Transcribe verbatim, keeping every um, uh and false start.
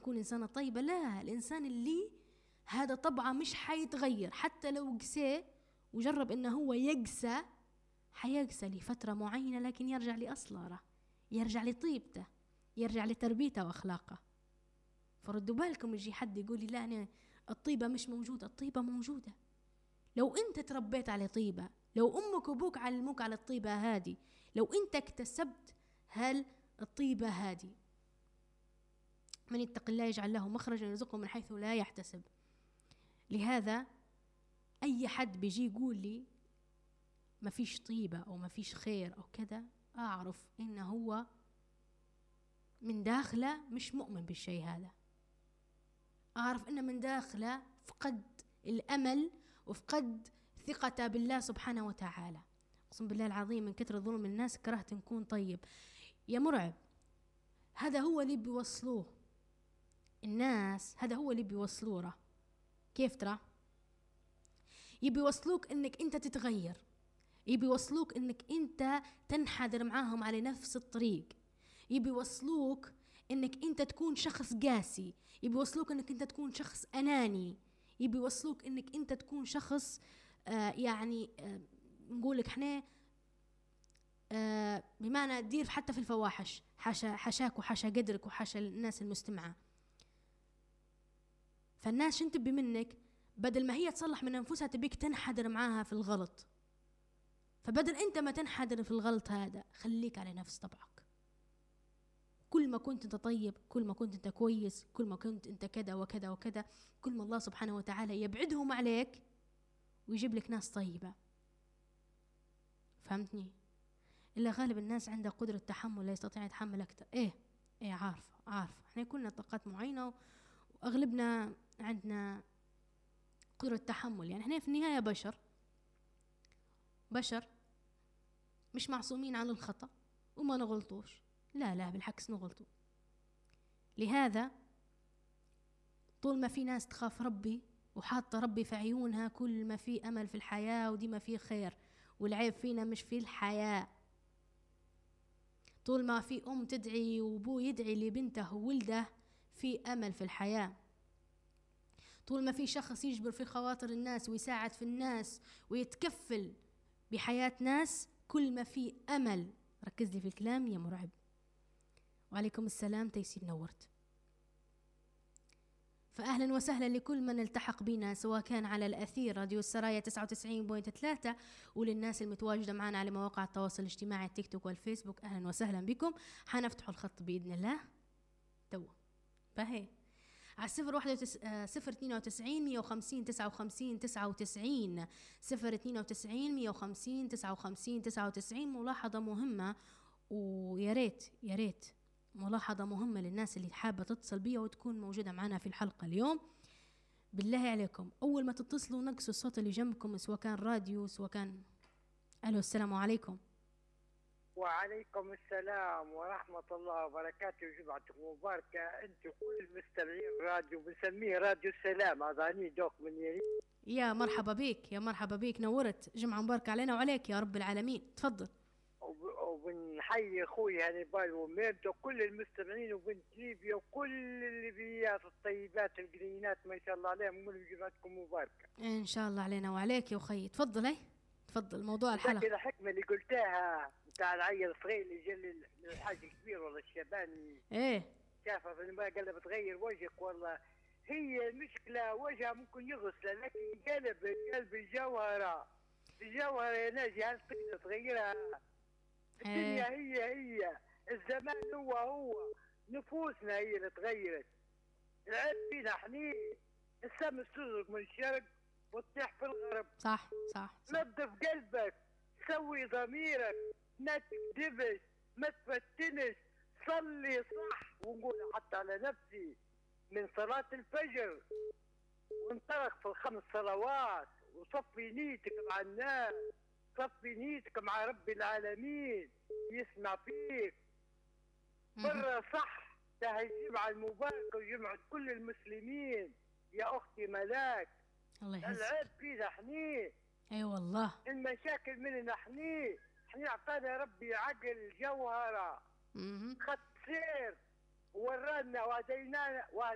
تكون إنسانة طيبة. لا، الإنسان اللي هذا طبعه مش حيتغير، حتى لو قسى وجرب إنه هو يقسى حيقسى لفترة معينة، لكن يرجع لأصله، يرجع لطيبته، يرجع لتربيته وأخلاقه. فردوا بالكم يجي حد يقول لي لا أنا الطيبة مش موجودة. الطيبة موجودة. لو أنت تربيت على طيبة، لو أمك وأبوك علموك على الطيبة هذه، لو أنت اكتسبت هل الطيبة هذه، من يتق الله يجعل له مخرجا ويرزقه من حيث لا يحتسب. لهذا أي حد بيجي يقول لي ما فيش طيبة أو ما فيش خير أو كذا، أعرف إنه هو من داخله مش مؤمن بالشيء هذا. أعرف إنه من داخله فقد الأمل وفقد ثقته بالله سبحانه وتعالى. أقسم بالله العظيم من كثرة ظلم الناس كرهت نكون طيب. يا مرعب، هذا هو اللي بيوصلوه الناس، هذا هو اللي بيوصلوه. كيف ترى؟ يبي يوصلوك إنك أنت تتغير، يبي يوصلوك إنك أنت تنحدر معاهم على نفس الطريق، يبي يوصلوك إنك أنت تكون شخص قاسي، يبي يوصلوك إنك أنت تكون شخص أناني، يبي يوصلوك إنك أنت تكون شخص آه يعني آه نقولك إحنا آه بمعنى تدير حتى في الفواحش، حاشا حشاك وحاشا قدرك وحاشا الناس المستمعة. فالناس شنت تبي منك؟ بدل ما هي تصلح من أنفسها تبيك تنحدر معاها في الغلط. فبدل أنت ما تنحدر في الغلط هذا، خليك على نفس طبعك. كل ما كنت أنت طيب، كل ما كنت أنت كويس، كل ما كنت أنت كذا وكذا وكذا، كل ما الله سبحانه وتعالى يبعدهم عليك ويجيب لك ناس طيبة. فهمتني؟ إلا غالب الناس عنده قدرة تحمل، لا يستطيع يتحمل أكثر. إيه إيه عارفة عارفة إحنا كلنا طاقات معينة وأغلبنا عندنا قدرة تحمل. يعني إحنا في النهاية بشر، بشر مش معصومين عن الخطأ وما نغلطوش. لا لا بالعكس نغلطوا. لهذا طول ما في ناس تخاف ربي وحاطة ربي في عيونها، كل ما في أمل في الحياة ودي ما في خير. والعيب فينا مش في الحياة. طول ما في أم تدعي وأبو يدعي لبنته وولده، في أمل في الحياة. طول ما في شخص يجبر في خواطر الناس ويساعد في الناس ويتكفل بحياة ناس، كل ما في أمل. ركز لي في الكلام يا مرعب. وعليكم السلام تيسير، نورت. فأهلا وسهلا لكل من التحق بنا، سواء كان على الأثير راديو السرايا تسعة وتسعين فاصلة ثلاثة، وللناس المتواجدة معنا على مواقع التواصل الاجتماعي التيك توك والفيسبوك، أهلا وسهلا بكم. حنفتحوا الخط بإذن الله تو فهي على صفر واحد وتس... صفر اثنين وتسعين مية وخمسين تسعة وخمسين تسعة وتسعين، صفر اثنين وتسعين مية وخمسين تسعة وخمسين تسعة وتسعين. ملاحظة مهمة، ويا ريت يا ريت ملاحظة مهمة للناس اللي حابة تتصل بيها وتكون موجودة معنا في الحلقة اليوم. بالله عليكم أول ما تتصلوا نقصوا الصوت اللي جنبكم، سواء كان راديو سواء كان. ألو السلام عليكم. وعليكم السلام ورحمة الله وبركاته، جمعتكم مباركة أنت كل المستمعين راديو، بنسميه راديو السلام. هذاني دوك من يلي. يا مرحبا بيك يا مرحبا بيك، نورت. جمعة مباركة علينا وعليك يا رب العالمين. تفضل. وبنحيي اخوي هانيبال وميرتو وكل المستمعين وبنت ليبيا وكل الليبيات الطيبات القرينات ما شاء الله عليهم، كل جمعتكم مباركة ان شاء الله علينا وعليك يا اخي. تفضل اي تفضل موضوع الحلقة. كذا الحكمة اللي قلتها بتاع العيل الصغير اللي جل الحاج الكبير والله الشباني ايه شافها في الماء قال له بتغير وجهك. والله هي المشكلة وجهها ممكن يغسل، لكن قلب قلب الجوهرة الجوهرة يا ناجي هل تقدر تغيرها؟ الدنيا هي هي، الزمان هو هو، نفوسنا هي اللي تغيرت. العيب فينا حنين، الشمس تزرق من الشرق وتطيح في الغرب. صح صح, صح. نظف قلبك، سوي ضميرك، ما تكذبش، ما تفتنش، صلي صح. ونقول حتى على نفسي من صلاة الفجر وانطلق في الخمس صلوات، وصفي نيتك مع الناس، صفي نيتك مع رب العالمين يسمع فيك. مرة صح تهي الجمعة المباركة وجمعة كل المسلمين يا أختي ملاك. الله يحفظك. العيب فينا حنين. اي أيوة والله المشاكل مننا حنين. حنين أعطانا ربي عقل جوهرة، خط سير وورانا وهدينانا